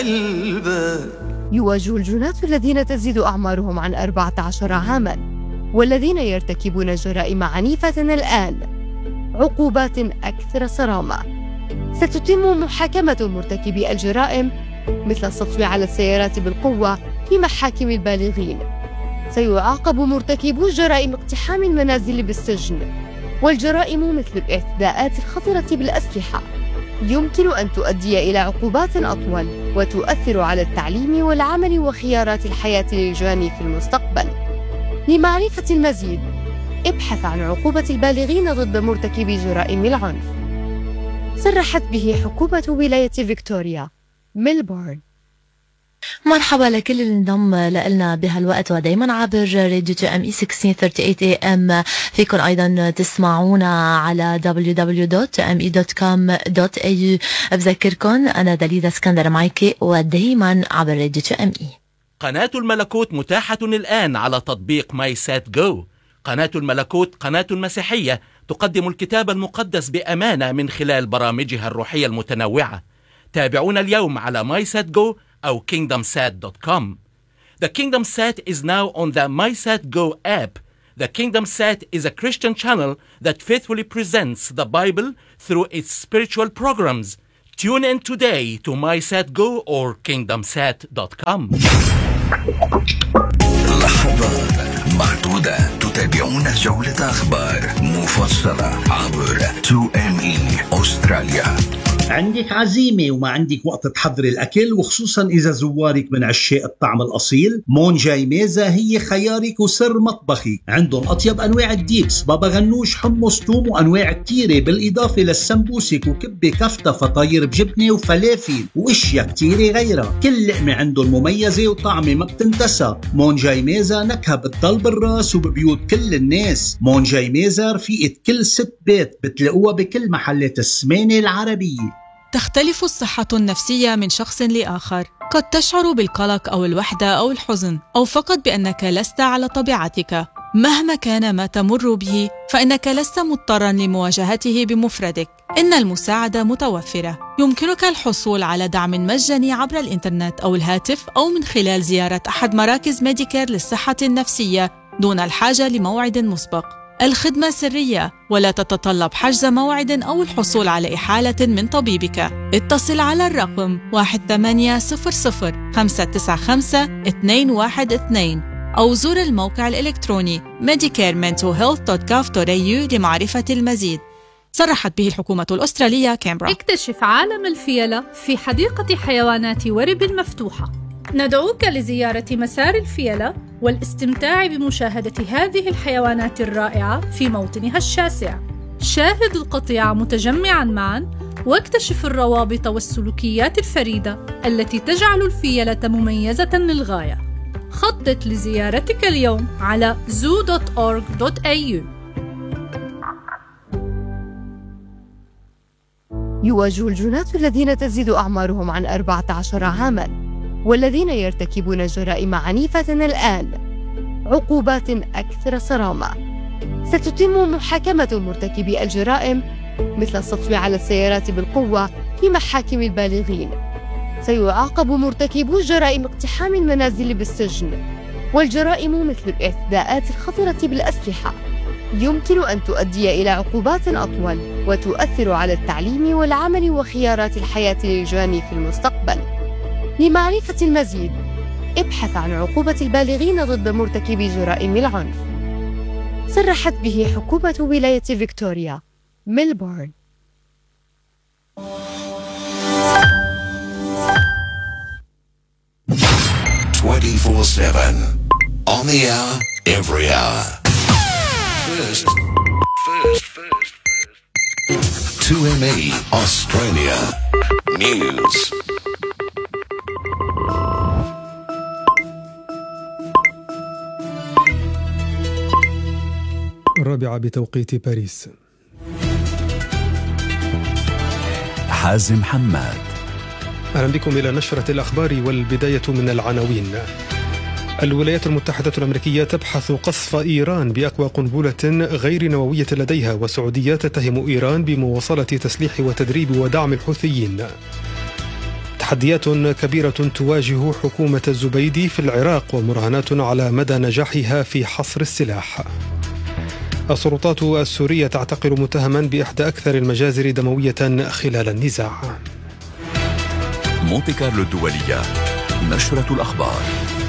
يواجه الجناة الذين تزيد أعمارهم عن 14 عاماً والذين يرتكبون الجرائم عنيفة الآن عقوبات أكثر صرامة. ستتم محاكمة مرتكبي الجرائم مثل السطو على السيارات بالقوة في محاكم البالغين. سيعاقب مرتكبو جرائم اقتحام المنازل بالسجن، والجرائم مثل الاعتداءات الخطرة بالأسلحة يمكن أن تؤدي إلى عقوبات أطول وتؤثر على التعليم والعمل وخيارات الحياة للجاني في المستقبل. لمعرفة المزيد ابحث عن عقوبة البالغين ضد مرتكبي جرائم العنف. صرحت به حكومة ولاية فيكتوريا ميلبورن. مرحبا لكل اللي انضم لنا بهالوقت ودايما عبر راديو ام اي 1638 AM. فيكن ايضا تسمعونا على www.me.com.au. بذكركن انا دليدا اسكندر معاكي ودايما عبر راديو ام اي. قناة الملكوت متاحة الآن على تطبيق ماي سات جو. قناة الملكوت قناة مسيحية تقدم الكتاب المقدس بأمانة من خلال برامجها الروحية المتنوعة. تابعونا اليوم على MySatGo أو KingdomSat.com. The KingdomSat is now on the MySatGo app. The KingdomSat is a Christian channel that faithfully presents the Bible through its spiritual programs. Tune in today to MySatGo or KingdomSat.com. لحظات معدودة تتابعون جولة أخبار مفصلة عبر 2ME أستراليا. عندك عزيمة وما عندك وقت تحضري الأكل، وخصوصا إذا زوارك من عشاق الطعم الأصيل، مون جاي ميزة هي خيارك وسر مطبخك. عندهم أطيب أنواع الديبس، بابا غنوش، حمص، توم، وأنواع كتيرة، بالإضافة للسمبوسك وكبة كفتة، فطاير بجبنة وفلافل وإشياء كتيرة غيرها. كل لقمة عندهم مميزة وطعمة ما بتنتسى. مون جاي ميزة نكهة بتضل بالراس وببيوت كل الناس. مون جاي ميزة رفيقة كل ست بيت، بتلاقوها بكل محلات السمانة العربية. تختلف الصحة النفسية من شخص لآخر. قد تشعر بالقلق أو الوحدة أو الحزن، أو فقط بأنك لست على طبيعتك. مهما كان ما تمر به، فإنك لست مضطراً لمواجهته بمفردك. إن المساعدة متوفرة. يمكنك الحصول على دعم مجاني عبر الإنترنت أو الهاتف، أو من خلال زيارة أحد مراكز ميديكير للصحة النفسية دون الحاجة لموعد مسبق. الخدمة سرية ولا تتطلب حجز موعد أو الحصول على إحالة من طبيبك. اتصل على الرقم 1800-595-212 أو زور الموقع الإلكتروني medicarementalhealth.gov.au لمعرفة المزيد. صرحت به الحكومة الأسترالية كامبرا. اكتشف عالم الفيلة في حديقة حيوانات ورب المفتوحة. ندعوك لزيارة مسار الفيلة والاستمتاع بمشاهدة هذه الحيوانات الرائعة في موطنها الشاسع. شاهد القطيع متجمعاً معاً واكتشف الروابط والسلوكيات الفريدة التي تجعل الفيلة مميزة للغاية. خطط لزيارتك اليوم على zoo.org.au. يواجه الجناة الذين تزيد أعمارهم عن 14 عاماً والذين يرتكبون جرائم عنيفة الآن عقوبات أكثر صرامة. ستتم محاكمة مرتكبي الجرائم مثل السطو على السيارات بالقوة في محاكم البالغين. سيعاقب مرتكبو جرائم اقتحام المنازل بالسجن، والجرائم مثل الاعتداءات الخطرة بالأسلحة يمكن أن تؤدي إلى عقوبات أطول وتؤثر على التعليم والعمل وخيارات الحياة للجاني في المستقبل. لمعرفة المزيد ابحث عن عقوبة البالغين ضد مرتكبي جرائم العنف. صرحت به حكومة ولاية فيكتوريا ميلبورن. 24/7 on the hour, every hour. First. 2ME Australia News. الرابعة بتوقيت باريس. حازم حماد. أهلا بكم إلى نشرة الأخبار، والبداية من العناوين. الولايات المتحدة الأمريكية تبحث قصف إيران بأقوى قنبلة غير نووية لديها، والسعودية تتهم إيران بمواصلة تسليح وتدريب ودعم الحوثيين. تحديات كبيرة تواجه حكومة الزبيدي في العراق ومراهنات على مدى نجاحها في حصر السلاح. السلطات السورية تعتقل متهما بإحدى أكثر المجازر دموية خلال النزاع. مونتي كارلو الدولية، نشرة الأخبار.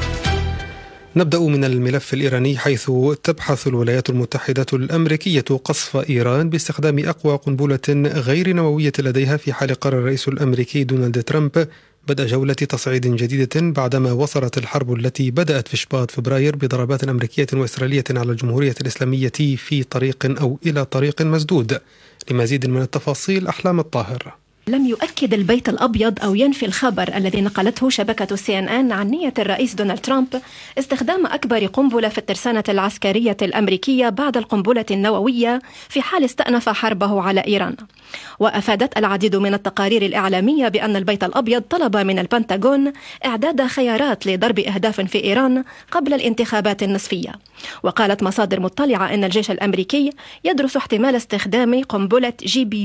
نبدأ من الملف الإيراني، حيث تبحث الولايات المتحدة الأمريكية قصف إيران باستخدام أقوى قنبلة غير نووية لديها في حال قرر الرئيس الأمريكي دونالد ترامب بدء جولة تصعيد جديدة بعدما وصلت الحرب التي بدأت في شباط فبراير بضربات أمريكية وإسرائيلية على الجمهورية الإسلامية في طريق أو إلى طريق مسدود. لمزيد من التفاصيل أحلام الطاهر. لم يؤكد البيت الأبيض أو ينفي الخبر الذي نقلته شبكة CNN عن نية الرئيس دونالد ترامب استخدام أكبر قنبلة في الترسانة العسكرية الأمريكية بعد القنبلة النووية في حال استأنف حربه على إيران. وأفادت العديد من التقارير الإعلامية بأن البيت الأبيض طلب من البنتاغون إعداد خيارات لضرب أهداف في إيران قبل الانتخابات النصفية. وقالت مصادر مطلعة أن الجيش الأمريكي يدرس احتمال استخدام قنبلة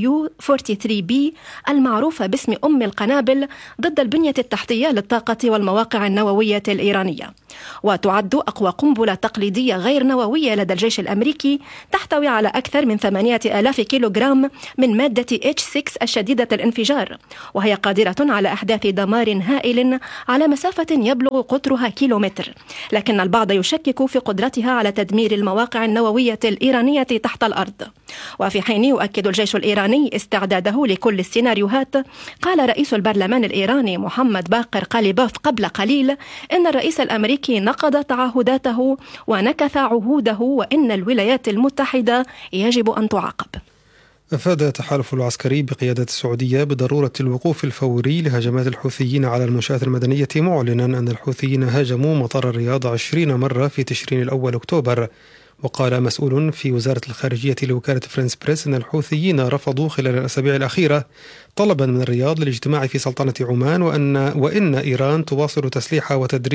GBU-43B المعروفة باسم أم القنابل ضد البنية التحتية للطاقة والمواقع النووية الإيرانية. وتعد أقوى قنبلة تقليدية غير نووية لدى الجيش الأمريكي، تحتوي على أكثر من 8000 كيلوغرام من مادة H6 الشديدة الانفجار، وهي قادرة على إحداث دمار هائل على مسافة يبلغ قطرها كيلومتر. لكن البعض يشكك في قدرتها على تدمير المواقع النووية الإيرانية تحت الأرض. وفي حين يؤكد الجيش الإيراني استعداده لكل السيناريوهات، قال رئيس البرلمان الإيراني محمد باقر قاليباف قبل قليل إن الرئيس الأمريكي نقض تعهداته ونكث عهوده، وإن الولايات المتحدة يجب أن تعاقب. أفاد التحالف العسكري بقيادة السعودية بضرورة الوقوف الفوري لهجمات الحوثيين على المنشآت المدنية، معلنا أن الحوثيين هاجموا مطار الرياض 20 مرة في تشرين الأول أكتوبر. وقال مسؤول في وزارة الخارجية لوكالة فرنس بريس أن الحوثيين رفضوا خلال الأسابيع الأخيرة طلبا من الرياض للاجتماع في سلطنة عمان، وإن إيران تواصل تسليح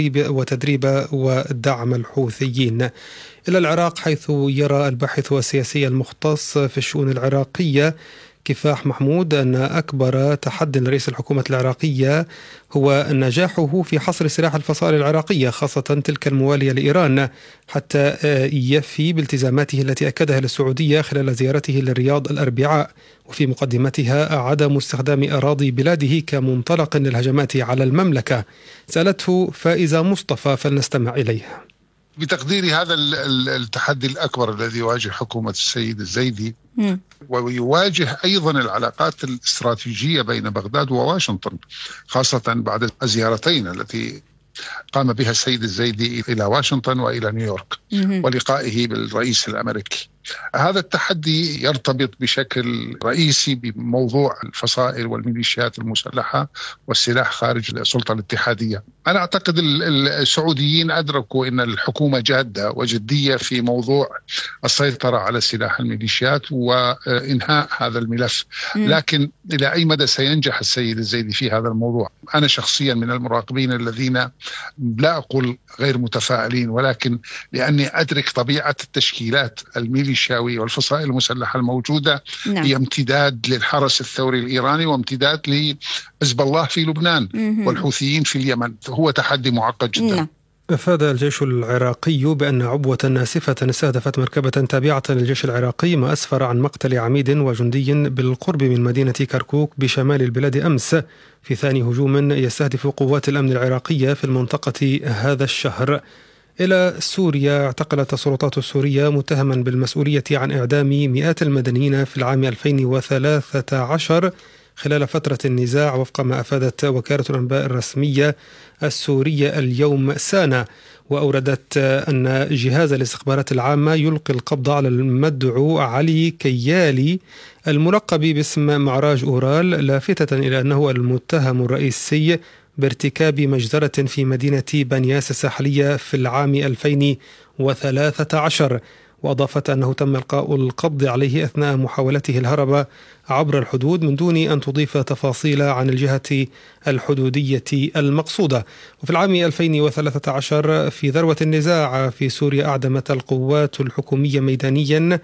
وتدريب ودعم الحوثيين. إلى العراق، حيث يرى الباحث السياسي المختص في الشؤون العراقية كفاح محمود أن أكبر تحدي لرئيس الحكومة العراقية هو نجاحه في حصر سلاح الفصائل العراقية، خاصة تلك الموالية لإيران، حتى يفي بالتزاماته التي أكدها للسعودية خلال زيارته للرياض الأربعاء، وفي مقدمتها عدم استخدام أراضي بلاده كمنطلق للهجمات على المملكة. سألته فائزة مصطفى، فلنستمع إليها. بتقديري هذا التحدي الأكبر الذي يواجه حكومة السيد الزيدي، ويواجه أيضا العلاقات الاستراتيجية بين بغداد وواشنطن، خاصة بعد الزيارتين التي قام بها السيد الزيدي إلى واشنطن وإلى نيويورك ولقائه بالرئيس الأمريكي. هذا التحدي يرتبط بشكل رئيسي بموضوع الفصائل والميليشيات المسلحة والسلاح خارج السلطة الاتحادية. أنا أعتقد السعوديين أدركوا أن الحكومة جادة وجدية في موضوع السيطرة على سلاح الميليشيات وإنهاء هذا الملف، لكن إلى أي مدى سينجح السيد الزيدي في هذا الموضوع؟ أنا شخصيا من المراقبين الذين لا أقول غير متفائلين، ولكن لأني أدرك طبيعة التشكيلات الميليشياوية والفصائل المسلحة الموجودة، هي امتداد للحرس الثوري الإيراني وامتداد لحزب الله في لبنان والحوثيين في اليمن. هو تحدي معقد جدا. أفاد الجيش العراقي بأن عبوة ناسفة استهدفت مركبة تابعة للجيش العراقي، ما أسفر عن مقتل عميد وجندي بالقرب من مدينة كركوك بشمال البلاد أمس، في ثاني هجوم يستهدف قوات الأمن العراقية في المنطقة هذا الشهر. إلى سوريا، اعتقلت السلطات السورية متهما بالمسؤولية عن إعدام مئات المدنيين في العام 2013 خلال فترة النزاع، وفق ما أفادت وكالة الأنباء الرسمية السورية اليوم سانا. وأوردت أن جهاز الاستخبارات العامة يلقي القبض على المدعو علي كيالي الملقب باسم معراج أورال، لافتة إلى أنه المتهم الرئيسي بارتكاب مجزرة في مدينة بنياس الساحلية في العام 2013. وأضافت أنه تم إلقاء القبض عليه أثناء محاولته الهرب عبر الحدود من دون أن تضيف تفاصيل عن الجهة الحدودية المقصودة. وفي العام 2013 في ذروة النزاع في سوريا أعدمت القوات الحكومية ميدانيا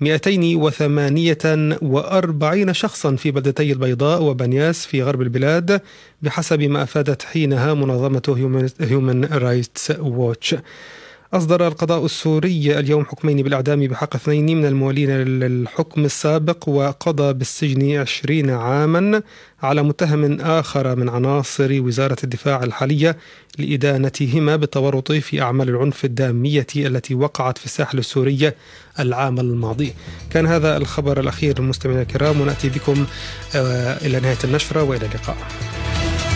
248 شخصا في بلدتي البيضاء وبنياس في غرب البلاد بحسب ما أفادت حينها منظمة هيومن رايتس ووتش. أصدر القضاء السوري اليوم حكمين بالإعدام بحق 2 من الموالين للحكم السابق، وقضى بالسجن 20 عاما على متهم آخر من عناصر وزارة الدفاع الحالية لإدانتهما بالتورط في أعمال العنف الدامية التي وقعت في الساحل السوري العام الماضي. كان هذا الخبر الأخير مستمعينا الكرام، ونأتي بكم إلى نهاية النشرة وإلى اللقاء.